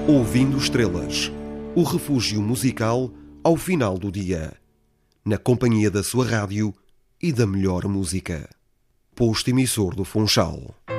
Ouvindo Estrelas, o refúgio musical ao final do dia, na companhia da sua rádio e da melhor música. Posto emissor do Funchal.